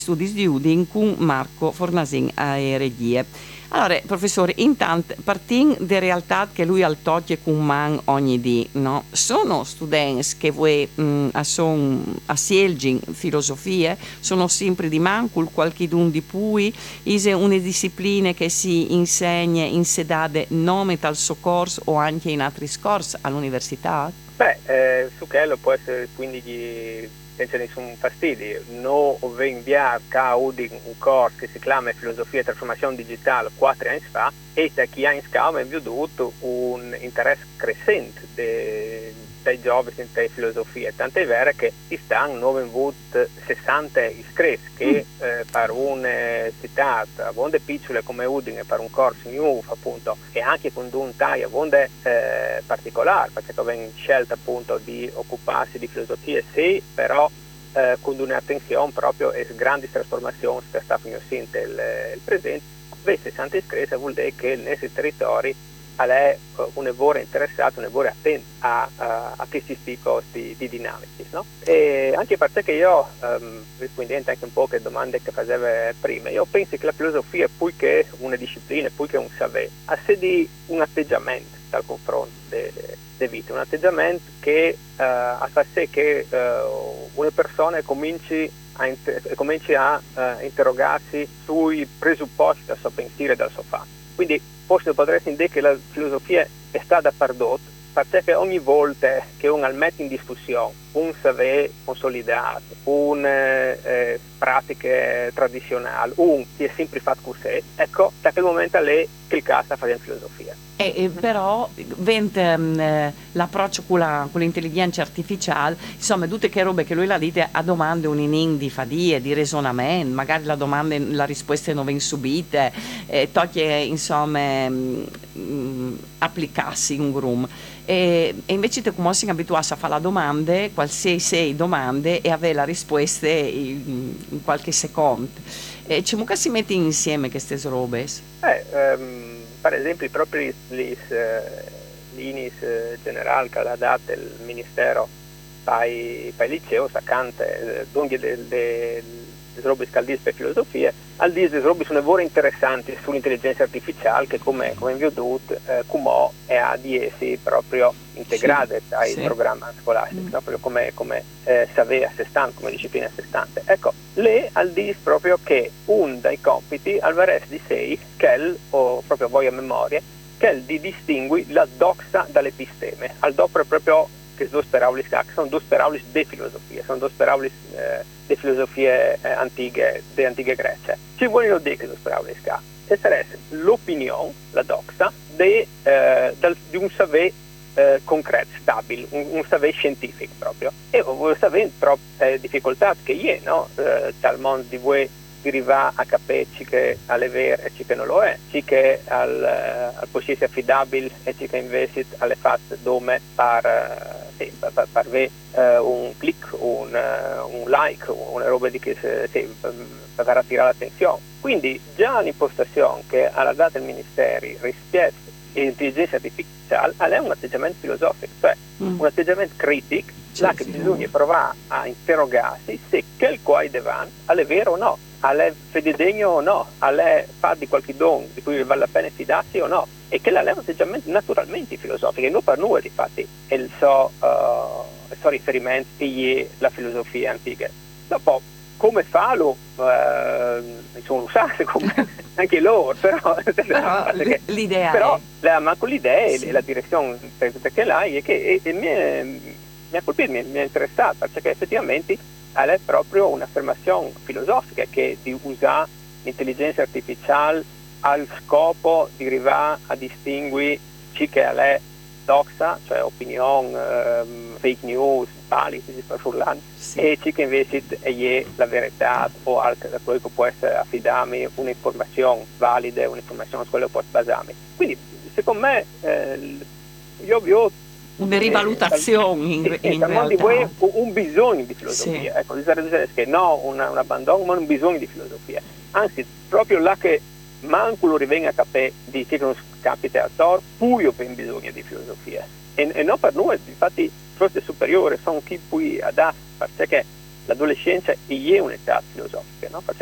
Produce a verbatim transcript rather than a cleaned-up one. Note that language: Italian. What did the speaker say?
studi di Udin con Marco Fornasin a Eredie. Allora, professore, intanto, partin de realtà che lui al tocche con man ogni di, no? Sono studenti che voi mh, a son a Sielgin filosofie, sono sempre di man, col qualchidun di pui, is una disciplina che si insegna in sedade nome tal soccorso o anche in altri scorsi all'università? Beh, eh, su quello può essere quindi di, senza nessun fastidio. Noi abbiamo inviato a Udin un corso che si chiama Filosofia e Trasformazione Digitale quattro anni fa e da chi ha in scala abbiamo veduto un interesse crescente de, dai giovani in questa filosofia. Tant'è vero che ci stanno nuovi sessanta iscritti che mm. eh, per una città abonde piccole come Udin e per un corso nuovo appunto e anche con un taglio abonde eh, particolare perché abbiamo scelto appunto di occuparsi di filosofia sì, però eh, con un'attenzione proprio a grandi trasformazioni che sta finendo il, il presente. Beh, sessanta iscritti vuol dire che nei nostri territori è un evore interessato, un evore attento a, a, a questi tipi di, di dinamiche, no? E anche perché io, um, rispondendo anche un po' alle domande che faceva prima, io penso che la filosofia, poi che una disciplina, poi che un saper, ha sé di un atteggiamento dal confronto delle vite, un atteggiamento che uh, fa sì che uh, una persona cominci a, inter- cominci a uh, interrogarsi sui presupposti del suo pensiero e del suo fatto. Quindi forse potresti dire che la filosofia è stata perdotta perché ogni volta che uno mette in discussione un saper consolidato, un eh, pratiche tradizionali, un che è sempre fatto così, ecco, da quel momento lei clicca sta facendo filosofia. E, e però vente um, l'approccio con, la, con l'intelligenza artificiale, insomma, tutte che robe che lui la dite a domande un inin di fadie, di ragionamento, magari la domanda, la risposta non viene subite, eh, tocchi insomma um, applicarsi un grum. E, e invece te come si abituasse a fare la domanda, qualsiasi domande e avere la risposta in, in qualche secondo. E c'è mucca si mette insieme queste robe? Eh, um... Per esempio, proprio le linee generali che ha dato il Ministero per il liceo, accanto dunque le robe scaldite per filosofia, al di le robe sono lavori interessanti sull'intelligenza artificiale che come come vi ho detto, eh, come è a di essi proprio integrate sì, ai sì. programmi scolastici, mm. proprio come, come eh, sapere a sé stante, come disciplina a sé stante. Ecco, lei al di proprio che un dei compiti al varese di sei, che è o proprio voi a memoria, che è di distingui la doxa dall'episteme, al dopo proprio che sono due parole sono due parole di filosofia, sono due parole eh, di filosofie eh, antiche, di antiche Grecia. Ci vogliono dire che due parole che sarebbe l'opinione, la doxa, de, eh, dal, di un saper eh, concreto, stabile, un, un saper scientifico proprio. E voi sapete troppe difficoltà che io, no? Eh, dal mondo di voi arriva a capire che alle vere e che non lo è, che al, al possibile affidabile e che invece alle fatte dome per, sì, per, per, per avere uh, un click, un, uh, un like, una roba di che sì, per, per attirare l'attenzione. Quindi già l'impostazione che ha dato il Ministero rispetto all'intelligenza artificiale è un atteggiamento filosofico, cioè mm. un atteggiamento critico, sì, là che sì, bisogna sì. provare a interrogarsi se quel qua è davanti è vero o no, è fedegno o no, è fa di qualche don di cui vale la pena fidarsi o no, e che è un atteggiamento naturalmente filosofico, e non per noi infatti è il suo, uh, il suo riferimento e la filosofia antica. Dopo, come farlo? Uh, sono usate come anche loro, però, però l'idea però è... la, ma con l'idea sì. e la direzione che l'hai è che e, e mi, è, mi ha colpito, mi, mi è interessato, perché effettivamente è proprio un'affermazione filosofica che di usare l'intelligenza artificiale al scopo di arrivare a distinguere ciò che è doxa, cioè opinione, um, fake news, pali, si sta parlando, sì. e ciò che invece è la verità o altro da quello che può essere affidarmi un'informazione valida, un'informazione su quello che posso basarmi. Quindi secondo me eh, io vi ho una rivalutazione in, in, in realtà di voi un bisogno di filosofia, sì. ecco, che no un abbandono ma un bisogno di filosofia, anzi proprio là che manco lo rivenga a capire di che non capita a tor, poi ho ben bisogno di filosofia e, e non per noi, infatti forse superiore sono chi poi adatta, perché l'adolescenza è un'età filosofica, no?